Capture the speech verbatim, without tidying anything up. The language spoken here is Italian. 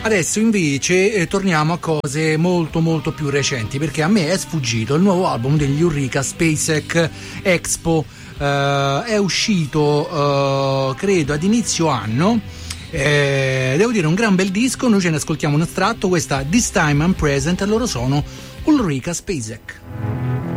Adesso invece eh, torniamo a cose molto molto più recenti, perché a me è sfuggito il nuovo album degli Eureka Spacek Expo. Uh, è uscito uh, credo ad inizio anno, eh, devo dire un gran bel disco. Noi ce ne ascoltiamo un estratto, questa This Time I'm Present, e loro sono Ulrika Spacek.